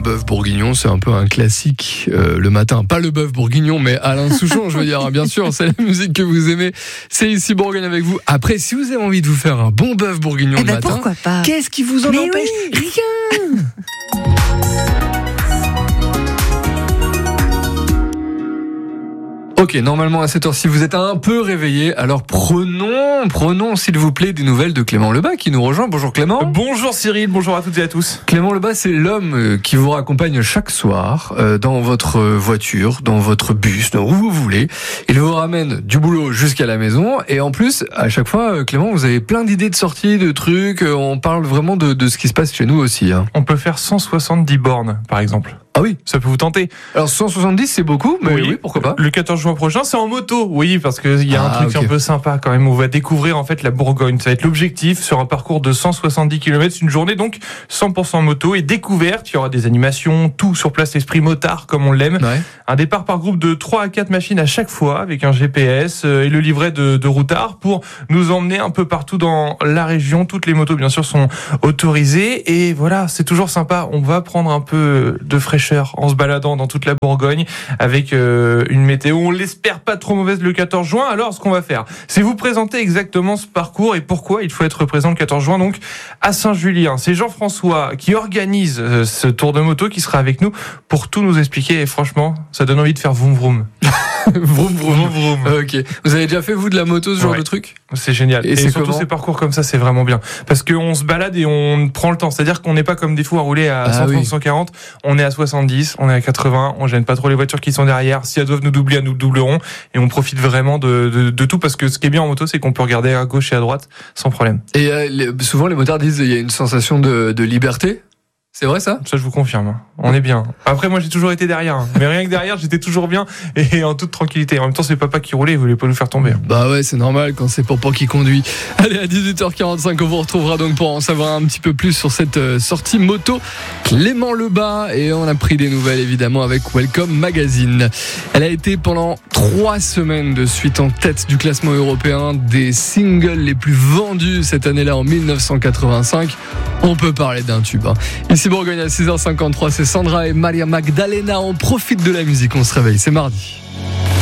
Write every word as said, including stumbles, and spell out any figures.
bœuf bourguignon, c'est un peu un classique euh, le matin. Pas le bœuf bourguignon, mais Alain Souchon, je veux dire, hein, bien sûr, c'est la musique que vous aimez. C'est ici Bourgogne avec vous. Après, si vous avez envie de vous faire un bon bœuf bourguignon eh le ben matin, pourquoi pas. Qu'est-ce qui vous en mais empêche? oui. Rien. Ok, normalement à cette heure-ci vous êtes un peu réveillé, alors prenons, prenons s'il vous plaît des nouvelles de Clément Lebas qui nous rejoint. Bonjour Clément. Bonjour Cyril, bonjour à toutes et à tous. Clément Lebas, c'est l'homme qui vous raccompagne chaque soir euh, dans votre voiture, dans votre bus, dans où vous voulez. Il vous ramène du boulot jusqu'à la maison et en plus, à chaque fois, Clément, vous avez plein d'idées de sorties, de trucs. On parle vraiment de, de ce qui se passe chez nous aussi. Hein. On peut faire cent soixante-dix bornes par exemple. Ah oui, ça peut vous tenter. Alors cent soixante-dix c'est beaucoup, mais oui, oui pourquoi pas. Le quatorze juin prochain, c'est en moto, oui, parce qu'il y a ah, un truc okay. un peu sympa quand même. On va découvrir en fait la Bourgogne. Ça va être l'objectif sur un parcours de cent soixante-dix kilomètres, une journée donc cent pour cent moto et découverte. Il y aura des animations, tout sur place, esprit motard comme on l'aime. Ouais. Un départ par groupe de trois à quatre machines à chaque fois avec un G P S et le livret de, de routard pour nous emmener un peu partout dans la région. Toutes les motos bien sûr sont autorisées et voilà, c'est toujours sympa. On va prendre un peu de fraîcheur en se baladant dans toute la Bourgogne avec euh, une météo, on l'espère pas trop mauvaise le quatorze juin. Alors ce qu'on va faire, c'est vous présenter exactement ce parcours et pourquoi il faut être présent le quatorze juin donc à Saint-Julien. C'est Jean-François qui organise euh, ce tour de moto qui sera avec nous pour tout nous expliquer et franchement, ça donne envie de faire vroom vroom. vroom vroom. vroom. Ok. Vous avez déjà fait vous de la moto ce genre ouais. de truc? C'est génial. Et, et c'est surtout comment ces parcours comme ça, c'est vraiment bien parce qu'on se balade et on prend le temps. C'est-à-dire qu'on n'est pas comme des fous à rouler à ah, cent trente, oui. cent quarante. On est à soixante-dix, on est à quatre-vingts. On gêne pas trop les voitures qui sont derrière. Si elles doivent nous doubler, elles nous doubleront. Et on profite vraiment de, de, de tout parce que ce qui est bien en moto, c'est qu'on peut regarder à gauche et à droite sans problème. Et euh, les, souvent les motards disent qu'il y a une sensation de, de liberté. C'est vrai ça? Ça je vous confirme, on est bien. Après moi j'ai toujours été derrière, mais rien que derrière j'étais toujours bien et en toute tranquillité. En même temps c'est papa qui roulait, il voulait pas nous faire tomber. Bah ouais c'est normal quand c'est papa qui conduit. Allez à dix-huit heures quarante-cinq on vous retrouvera donc pour en savoir un petit peu plus sur cette sortie moto Clément Lebas et on a pris des nouvelles évidemment avec Welcome Magazine. Elle a été pendant trois semaines de suite en tête du classement européen des singles les plus vendus cette année-là en dix-neuf cent quatre-vingt-cinq. On peut parler d'un tube. Hein. Ici Bourgogne à six heures cinquante-trois, c'est Sandra et Maria Magdalena. On profite de la musique, on se réveille, c'est mardi.